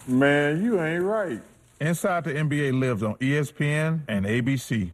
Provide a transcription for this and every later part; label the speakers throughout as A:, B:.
A: Man, you ain't right.
B: Inside the NBA lives on ESPN and ABC.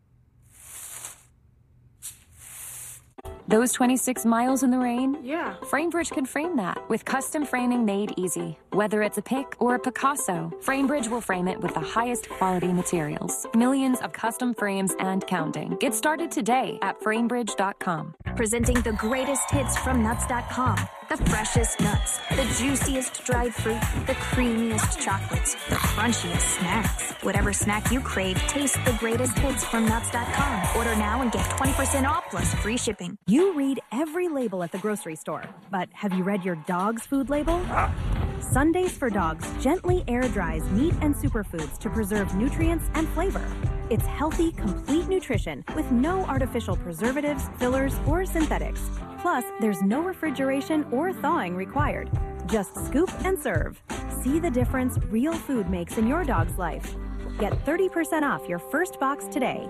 C: Those 26 miles in the rain?
D: Yeah.
C: FrameBridge can frame that with custom framing made easy. Whether it's a pick or a Picasso, FrameBridge will frame it with the highest quality materials. Millions of custom frames and counting. Get started today at framebridge.com.
E: Presenting the greatest hits from nuts.com. The freshest nuts, the juiciest dried fruit, the creamiest chocolates, the crunchiest snacks. Whatever snack you crave, taste the greatest hits from nuts.com. Order now and get 20% off plus free shipping.
F: You read every label at the grocery store, but have you read your dog's food label? Sundays for Dogs gently air dries meat and superfoods to preserve nutrients and flavor. It's healthy, complete nutrition with no artificial preservatives, fillers, or synthetics. Plus, there's no refrigeration or thawing required. Just scoop and serve. See the difference real food makes in your dog's life. Get 30% off your first box today.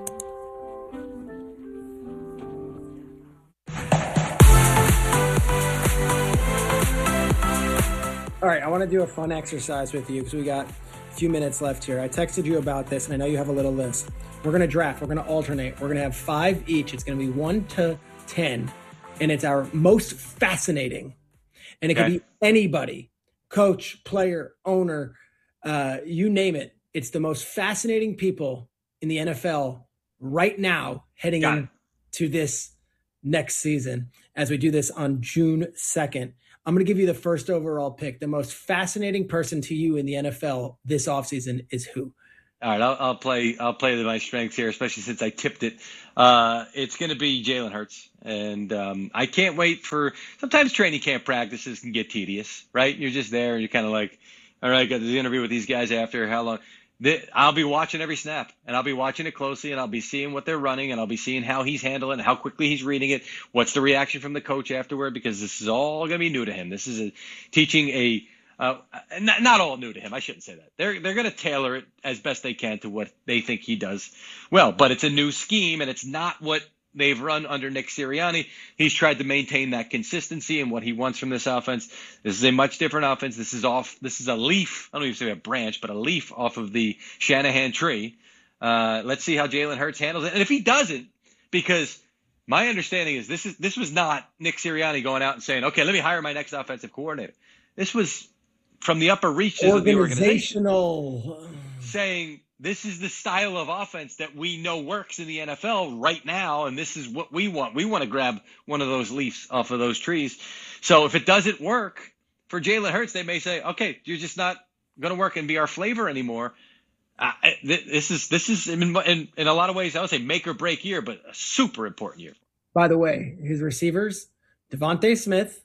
G: All right, I want to do a fun exercise with you because we got a few minutes left here. I texted you about this, and I know you have a little list. We're going to draft. We're going to alternate. We're going to have 5 each. It's going to be 1 to 10, and it's our most fascinating. And it could be anybody, coach, player, owner, you name it. It's the most fascinating people in the NFL right now heading into this next season as we do this on June 2nd. I'm going to give you the first overall pick. The most fascinating person to you in the NFL this offseason is who?
H: All right, I'll play to my strengths here, especially since I tipped it. It's going to be Jalen Hurts, and I can't wait for. Sometimes training camp practices can get tedious, right? You're just there, and you're kind of like, all right, got the interview with these guys after how long? I'll be watching every snap, and I'll be watching it closely, and I'll be seeing what they're running, and I'll be seeing how he's handling it, how quickly he's reading it, what's the reaction from the coach afterward, because this is all going to be new to him. This is teaching not all new to him. I shouldn't say that. They're going to tailor it as best they can to what they think he does well, but it's a new scheme, and it's not what they've run under Nick Sirianni. He's tried to maintain that consistency and what he wants from this offense. This is a much different offense. This is a leaf. I don't even say a branch, but a leaf off of the Shanahan tree. Let's see how Jalen Hurts handles it. And if he doesn't, because my understanding is this was not Nick Sirianni going out and saying, okay, let me hire my next offensive coordinator. This was from the upper reaches of the organization saying, this is the style of offense that we know works in the NFL right now, and this is what we want. We want to grab one of those leaves off of those trees. So if it doesn't work for Jalen Hurts, they may say, okay, you're just not going to work and be our flavor anymore. This is in a lot of ways, I would say make or break year, but a super important year.
G: By the way, his receivers, Devontae Smith,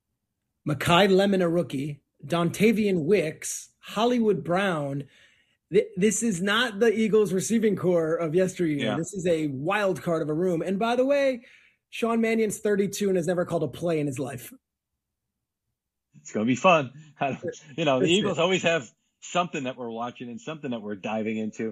G: Mekhi Lemon, a rookie, Dontavian Wicks, Hollywood Brown. This is not the Eagles receiving core of yesteryear. Yeah. This is a wild card of a room. And by the way, Sean Mannion's 32 and has never called a play in his life.
H: It's going to be fun. The Eagles always have something that we're watching and something that we're diving into.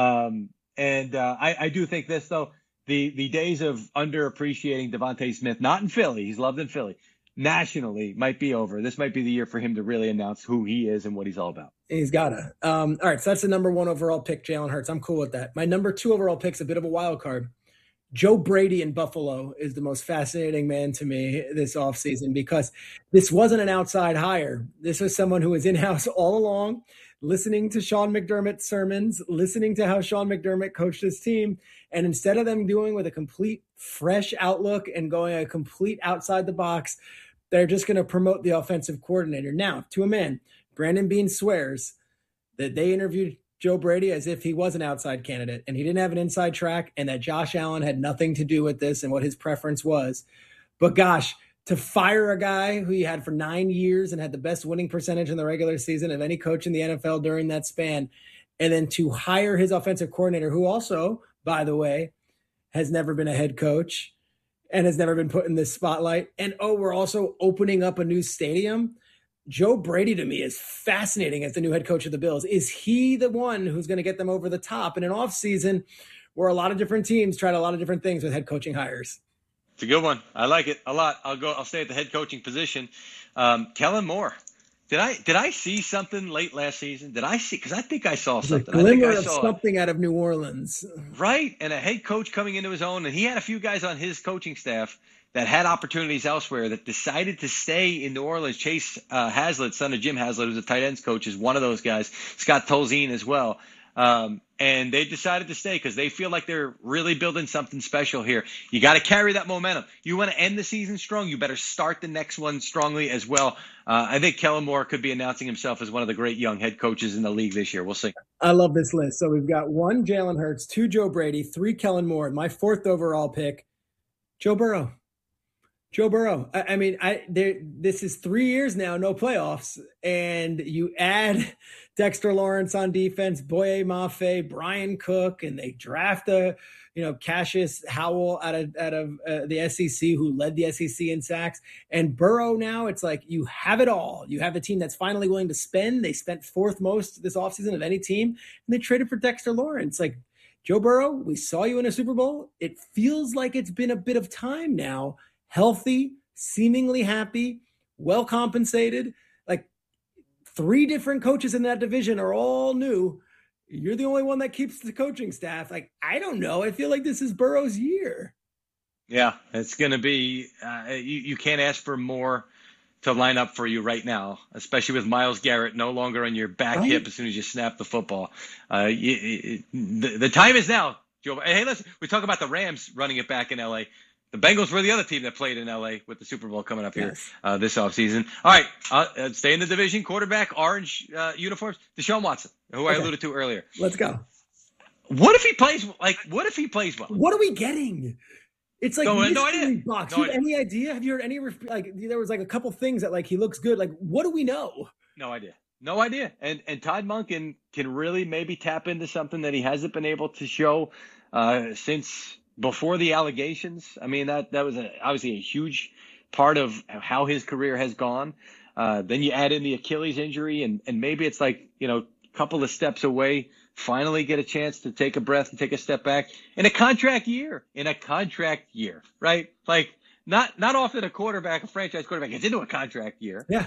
H: I do think this, though, the days of underappreciating Devontae Smith, not in Philly, he's loved in Philly, nationally might be over. This might be the year for him to really announce who he is and what he's all about.
G: He's got to. All right, so that's the number 1 overall pick, Jalen Hurts. I'm cool with that. My number 2 overall pick's a bit of a wild card. Joe Brady in Buffalo is the most fascinating man to me this offseason because this wasn't an outside hire. This was someone who was in-house all along, listening to Sean McDermott's sermons, listening to how Sean McDermott coached his team, and instead of them doing with a complete fresh outlook and going a complete outside the box, they're just going to promote the offensive coordinator. Now, to a man, Brandon Beane swears that they interviewed Joe Brady as if he was an outside candidate and he didn't have an inside track and that Josh Allen had nothing to do with this and what his preference was. But gosh, to fire a guy who he had for 9 years and had the best winning percentage in the regular season of any coach in the NFL during that span, and then to hire his offensive coordinator, who also, by the way, has never been a head coach and has never been put in this spotlight. And, we're also opening up a new stadium. Joe Brady to me is fascinating as the new head coach of the Bills. Is he the one who's going to get them over the top in an offseason where a lot of different teams tried a lot of different things with head coaching hires?
H: It's a good one. I like it a lot. I'll stay at the head coaching position. Kellen Moore Did I see something late last season? Did I see? Because I think I saw something.
G: A
H: I think
G: glimmer
H: I
G: of
H: saw
G: something out of New Orleans.
H: right, and a head coach coming into his own, and he had a few guys on his coaching staff that had opportunities elsewhere that decided to stay in New Orleans. Chase Haslett, son of Jim Haslett, who's a tight ends coach, is one of those guys. Scott Tolzien as well. And they decided to stay because they feel like they're really building something special here. You got to carry that momentum. You want to end the season strong, you better start the next one strongly as well. I think Kellen Moore could be announcing himself as one of the great young head coaches in the league this year. We'll see.
G: I love this list. So we've got 1 Jalen Hurts, 2 Joe Brady, 3 Kellen Moore, and my 4th overall pick, Joe Burrow. Joe Burrow. This is 3 years now, no playoffs, and you add Dexter Lawrence on defense, Boye Mafe, Brian Cook, and they draft Cassius Howell out of the SEC, who led the SEC in sacks, and Burrow. Now it's like you have it all. You have a team that's finally willing to spend. They spent 4th most this offseason of any team, and they traded for Dexter Lawrence. Like, Joe Burrow, we saw you in a Super Bowl. It feels like it's been a bit of time now. Healthy, seemingly happy, well compensated. Like, 3 different coaches in that division are all new. You're the only one that keeps the coaching staff. Like, I don't know. I feel like this is Burrow's year.
H: Yeah, it's going to be you can't ask for more to line up for you right now, especially with Myles Garrett no longer on your back hip as soon as you snap the football. The time is now, Joe. Hey, listen, we talk about the Rams running it back in L.A. The Bengals were the other team that played in L.A. with the Super Bowl coming up here this offseason. All right, stay in the division. Quarterback, orange uniforms, Deshaun Watson, who I alluded to earlier.
G: Let's go.
H: What if he plays well?
G: What are we getting? It's like
H: no idea.
G: Box. Do you have any idea? Have you heard any there was like a couple things that like he looks good. Like, what do we know?
H: No idea. And Todd Monken can really maybe tap into something that he hasn't been able to show since before the allegations. I mean, that was obviously a huge part of how his career has gone. Then you add in the Achilles injury, and maybe it's like, a couple of steps away, finally get a chance to take a breath and take a step back in a contract year, right? Like, not often a franchise quarterback gets into a contract year.
G: Yeah.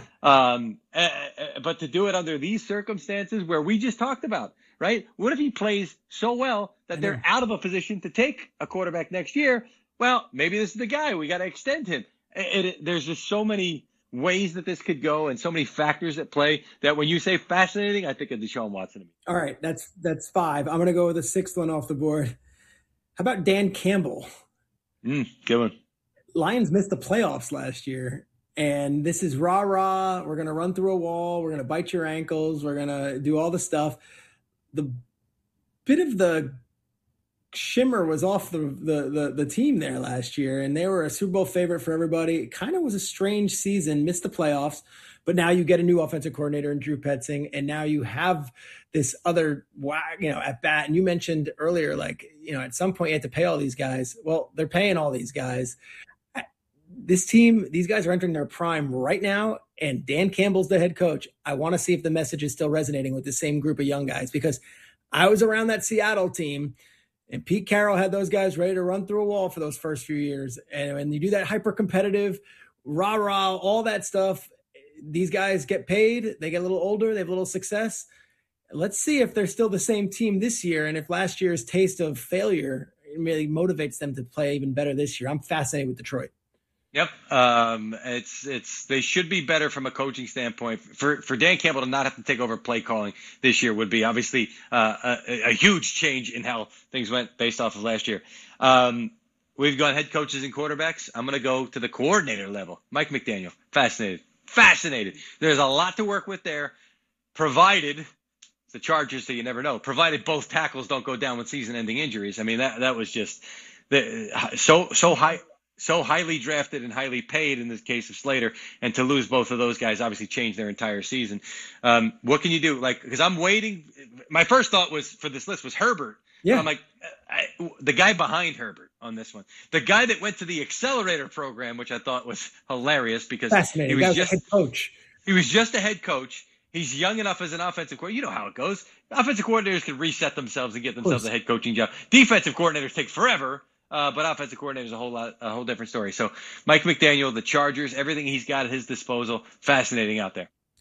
H: But to do it under these circumstances where we just talked about, right? What if he plays so well that they're out of a position to take a quarterback next year? Well, maybe this is the guy. We got to extend him. There's just so many ways that this could go and so many factors at play that when you say fascinating, I think of Deshaun Watson.
G: All right, that's 5. I'm going to go with the 6th one off the board. How about Dan Campbell?
H: Good one.
G: Lions missed the playoffs last year, and this is rah-rah. We're going to run through a wall. We're going to bite your ankles. We're going to do all the stuff. The bit of the shimmer was off the team there last year, and they were a Super Bowl favorite for everybody. It kind of was a strange season, missed the playoffs, but now you get a new offensive coordinator in Drew Petzing, and now you have this other, at bat. And you mentioned earlier, at some point you have to pay all these guys. Well, they're paying all these guys. This team, these guys are entering their prime right now, and Dan Campbell's the head coach. I want to see if the message is still resonating with the same group of young guys, because I was around that Seattle team, and Pete Carroll had those guys ready to run through a wall for those first few years. And when you do that hyper-competitive, rah-rah, all that stuff, these guys get paid, they get a little older, they have a little success. Let's see if they're still the same team this year, and if last year's taste of failure really motivates them to play even better this year. I'm fascinated with Detroit.
H: Yep. They should be better from a coaching standpoint. For Dan Campbell to not have to take over play calling this year would be obviously a huge change in how things went based off of last year. We've gone head coaches and quarterbacks. I'm going to go to the coordinator level. Mike McDaniel. Fascinated. There's a lot to work with there, provided it's the Chargers, so you never know. Provided both tackles don't go down with season-ending injuries. I mean, that was just so highly drafted and highly paid in this case of Slater, and to lose both of those guys obviously changed their entire season. What can you do? Because I'm waiting. My first thought for this list was Herbert.
G: Yeah.
H: I'm like, the guy behind Herbert on this one, the guy that went to the accelerator program, which I thought was hilarious because he was just a head coach. He was just a head coach. He's young enough as an offensive coordinator. You know how it goes. Offensive coordinators can reset themselves and get themselves a head coaching job. Defensive coordinators take forever. But offensive coordinator is a whole different story. So Mike McDaniel, the Chargers, everything he's got at his disposal, fascinating out there.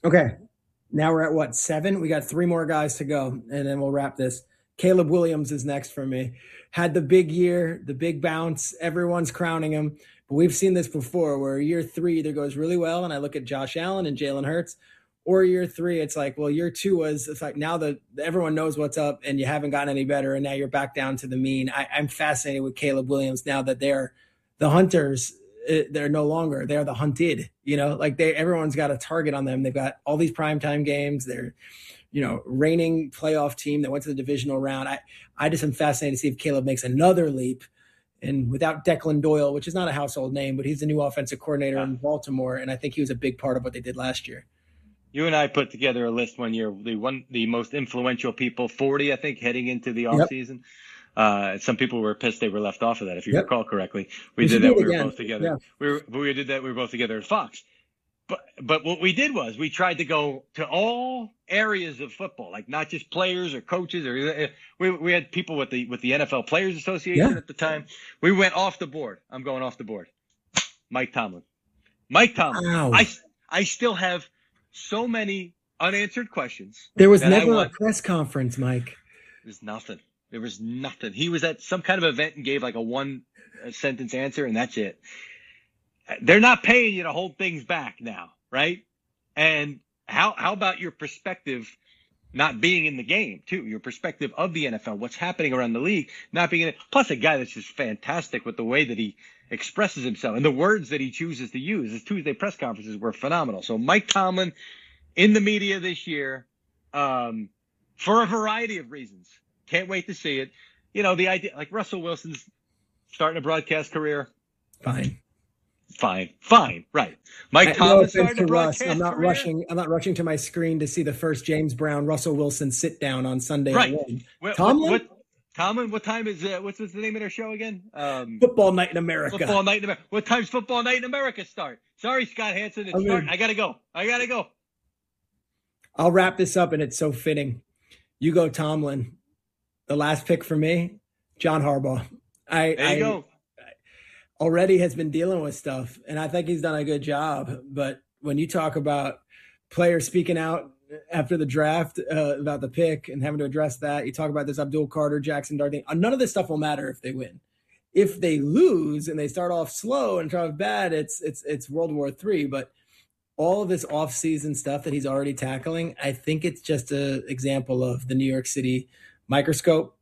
G: Okay. Now we're at what, 7? We got 3 more guys to go, and then we'll wrap this. Caleb Williams is next for me. Had the big year, the big bounce. Everyone's crowning him. But we've seen this before where year 3 either goes really well, and I look at Josh Allen and Jalen Hurts, or year 3, it's like, well, year 2 was, it's like now that everyone knows what's up and you haven't gotten any better, and now you're back down to the mean. I'm fascinated with Caleb Williams now that they're the hunters. They're no longer, they're the hunted, like everyone's got a target on them. They've got all these primetime games. They're, reigning playoff team that went to the divisional round. I just am fascinated to see if Caleb makes another leap. And without Declan Doyle, which is not a household name, but he's the new offensive coordinator in Baltimore. And I think he was a big part of what they did last year.
H: You and I put together a list one year, the most influential people, 40, I think, heading into the offseason. Some people were pissed they were left off of that, if you recall correctly. We did that. We were both together. Yeah. We did that. We were both together at Fox. But what we did was we tried to go to all areas of football, like not just players or coaches, or we had people with the NFL Players Association at the time. We went off the board. I'm going off the board. Mike Tomlin. Wow. I still have so many unanswered questions.
G: There was never a press conference, Mike.
H: There's nothing. There was nothing. He was at some kind of event and gave like a one-sentence answer, and that's it. They're not paying you to hold things back now, right? And how about your perspective not being in the game, too? Your perspective of the NFL, what's happening around the league, not being in it. Plus, a guy that's just fantastic with the way that he expresses himself and the words that he chooses to use. His Tuesday press conferences were phenomenal. So Mike Tomlin in the media this year for a variety of reasons. Can't wait to see it. The idea, like Russell Wilson's starting a broadcast career.
G: Fine.
H: Right. Mike Tomlin started a broadcast
G: career. I'm not rushing to my screen to see the first James Brown, Russell Wilson sit down on Sunday.
H: Right.
G: Tomlin?
H: Tomlin, what time is what's the name of their show again?
G: Football Night in America.
H: Football Night in America. What time's Football Night in America start? Sorry, Scott Hanson. It's starting. I gotta go.
G: I'll wrap this up, and it's so fitting. You go, Tomlin. The last pick for me, John Harbaugh.
H: There you go.
G: Already has been dealing with stuff, and I think he's done a good job. But when you talk about players speaking out after the draft about the pick and having to address that, you talk about this Abdul Carter, Jackson Dart thing. None of this stuff will matter if they win. If they lose and they start off slow and try bad, it's World War III. But all of this off-season stuff that he's already tackling, I think it's just an example of the New York City microscope,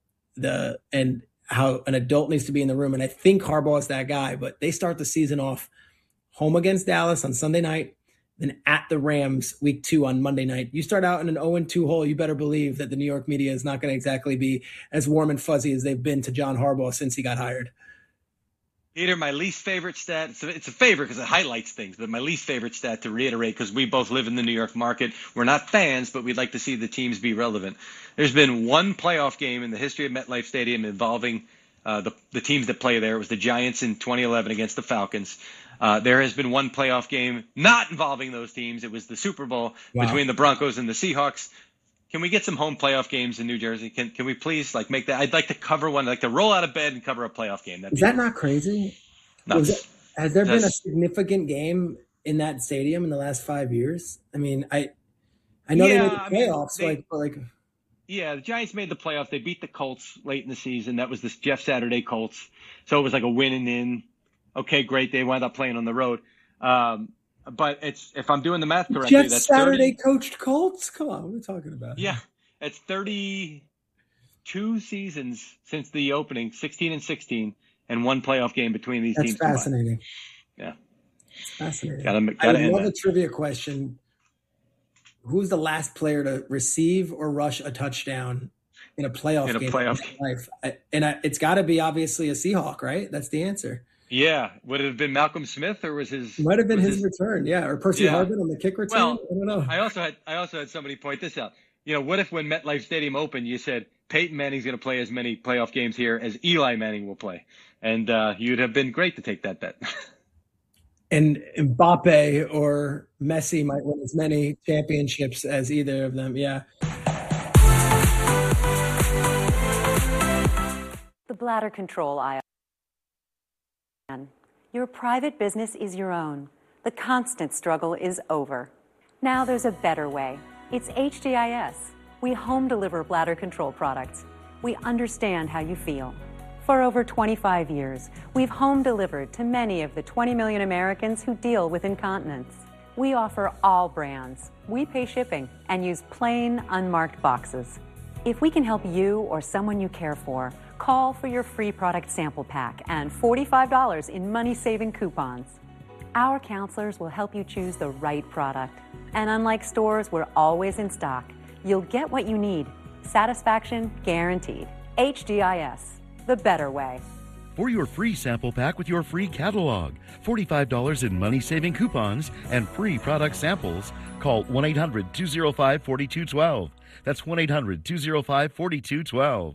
G: and how an adult needs to be in the room. And I think Harbaugh is that guy, but they start the season off home against Dallas on Sunday night, then at the Rams week 2 on Monday night. You start out in an 0-2 hole, you better believe that the New York media is not going to exactly be as warm and fuzzy as they've been to John Harbaugh since he got hired.
H: Peter, my least favorite stat, it's a favorite because it highlights things, but my least favorite stat, to reiterate, because we both live in the New York market, we're not fans, but we'd like to see the teams be relevant. There's been one playoff game in the history of MetLife Stadium involving the teams that play there. It was the Giants in 2011 against the Falcons. There has been one playoff game not involving those teams. It was the Super Bowl between the Broncos and the Seahawks. Can we get some home playoff games in New Jersey? Can we please make that? I'd like to cover one. I'd like to roll out of bed and cover a playoff game.
G: Is that not crazy? Has there been a significant game in that stadium in the last 5 years? I mean, I know they made the playoffs.
H: Yeah, the Giants made the playoffs. They beat the Colts late in the season. That was this Jeff Saturday Colts. So it was like a win and in. Okay, great. They wound up playing on the road. But it's, if I'm doing the math correctly,
G: Jeff that's Saturday coached Colts. Come on, what are we talking about?
H: Yeah, it's 32 seasons since the opening, 16 and 16, and one playoff game between these teams.
G: That's fascinating.
H: Yeah,
G: it's fascinating.
H: Gotta
G: I love a trivia question. Who's the last player to receive or rush a touchdown in a playoff game? Life? It's got to be obviously a Seahawk, right? That's the answer.
H: Yeah. Would it have been Malcolm Smith, or was his?
G: Might have been his return. Yeah, or Percy Harvin on the kick return.
H: Well,
G: I don't know.
H: I also had somebody point this out. What if when MetLife Stadium opened, you said Peyton Manning's going to play as many playoff games here as Eli Manning will play, and you'd have been great to take that bet.
G: And Mbappe or Messi might win as many championships as either of them. Yeah.
D: The bladder control aisle. Your private business is your own. The constant struggle is over. Now there's a better way. It's HDIS. We home deliver bladder control products. We understand how you feel. For over 25 years, we've home delivered to many of the 20 million Americans who deal with incontinence. We offer all brands. We pay shipping and use plain, unmarked boxes. If we can help you or someone you care for, call for your free product sample pack and $45 in money-saving coupons. Our counselors will help you choose the right product. And unlike stores, we're always in stock. You'll get what you need. Satisfaction guaranteed. HDIS, the better way.
I: For your free sample pack with your free catalog, $45 in money-saving coupons, and free product samples, call 1-800-205-4212. That's 1-800-205-4212.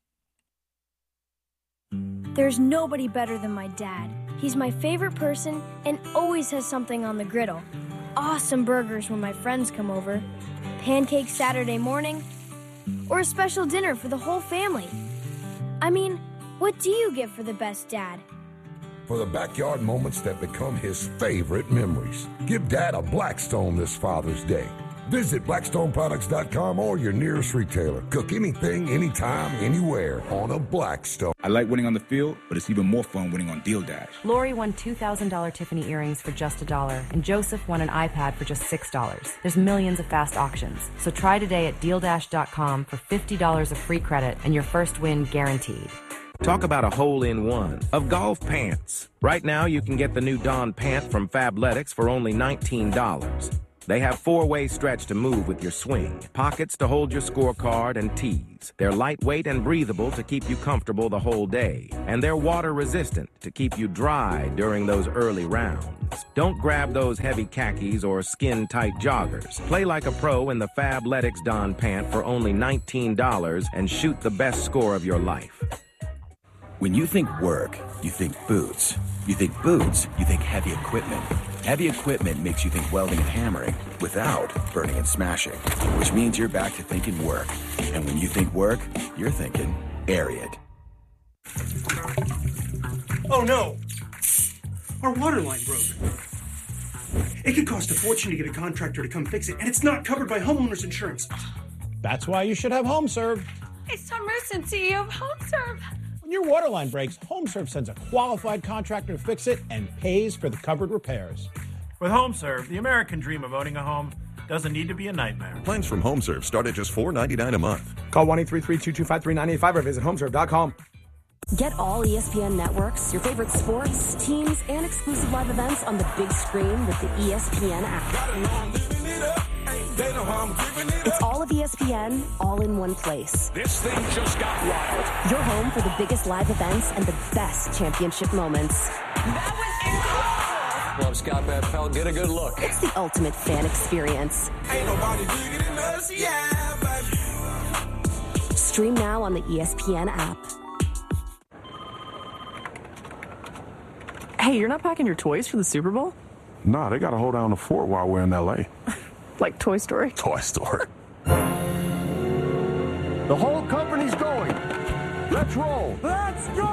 J: There's nobody better than my dad. He's my favorite person and always has something on the griddle. Awesome burgers when my friends come over, pancakes Saturday morning, or a special dinner for the whole family. I mean, what do you get for the best dad?
K: For the backyard moments that become his favorite memories. Give Dad a Blackstone this Father's Day. Visit BlackstoneProducts.com or your nearest retailer. Cook anything, anytime, anywhere on a Blackstone.
L: I like winning on the field, but it's even more fun winning on Deal Dash.
M: Lori won $2,000 Tiffany earrings for just $1, and Joseph won an iPad for just $6. There's millions of fast auctions. So try today at DealDash.com for $50 of free credit and your first win guaranteed.
N: Talk about a hole-in-one of golf pants. Right now, you can get the new Dawn pant from Fabletics for only $19. They have four-way stretch to move with your swing, pockets to hold your scorecard, and tees. They're lightweight and breathable to keep you comfortable the whole day. And they're water-resistant to keep you dry during those early rounds. Don't grab those heavy khakis or skin-tight joggers. Play like a pro in the Fabletics Dawn pant for only $19 and shoot the best score of your life.
O: When you think work, you think boots. You think boots, you think heavy equipment. Heavy equipment makes you think welding and hammering without burning and smashing, which means you're back to thinking work. And when you think work, you're thinking Ariat.
P: Oh no! Our water line broke. It could cost a fortune to get a contractor to come fix it, and it's not covered by homeowners insurance.
Q: That's why you should have HomeServe.
R: It's Tom Merson, CEO of HomeServe.
Q: When your water line breaks, HomeServe sends a qualified contractor to fix it and pays for the covered repairs.
S: With HomeServe, the American dream of owning a home doesn't need to be a nightmare.
T: Plans from HomeServe start at just $4.99 a month.
U: Call 1-833-225-3985 or visit HomeServe.com.
V: Get all ESPN networks, your favorite sports, teams, and exclusive live events on the big screen with the ESPN app. It's all of ESPN, all in one place.
W: This thing just got wild.
V: Your home for the biggest live events and the best championship moments.
W: Well, Scott Van Pelt, get a good look.
V: It's the ultimate fan experience.
W: Ain't nobody bigger than us, yeah, baby.
V: Stream now on the ESPN app.
X: Hey, you're not packing your toys for the Super Bowl?
A: Nah, they gotta hold down the fort while we're in L.A.
X: Like Toy Story?
A: Toy Story.
Y: The whole company's going. Let's roll.
Z: Let's go!